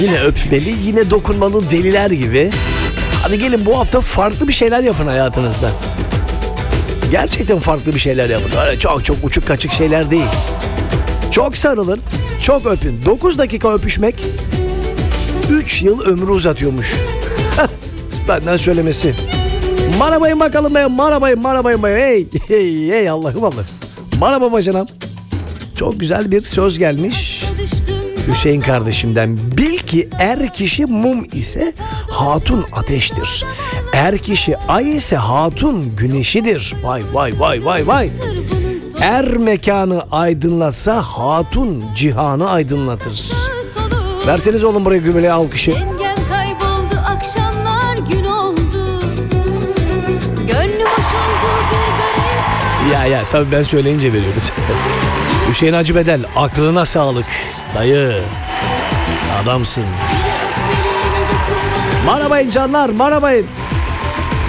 Yine öpmeli, yine dokunmalı deliler gibi. Hadi gelin bu hafta farklı bir şeyler yapın hayatınızda. Gerçekten farklı bir şeyler yapın. Öyle çok uçuk kaçık şeyler değil. Çok sarılın, çok öpün. 9 dakika öpüşmek 3 yıl ömrü uzatıyormuş. Benden söylemesi. Marabayın bakalım be, marabayın be. Hey Allah'ım. Merhaba bacanam. Çok güzel bir söz gelmiş Hüseyin kardeşimden. Bil ki er kişi mum ise hatun ateştir. Er kişi ay ise hatun güneşidir. Vay. Er mekanı aydınlatsa hatun cihanı aydınlatır. Verseniz oğlum buraya gümele alkışı. Dengem kayboldu, akşamlar gün oldu. Gönlüm hoş oldu, bir garip. Ya tabii ben söyleyince veriyoruz. Hüseyin Hacı Bedel, aklına sağlık dayı, adamsın. Marabayın canlar, marabayın.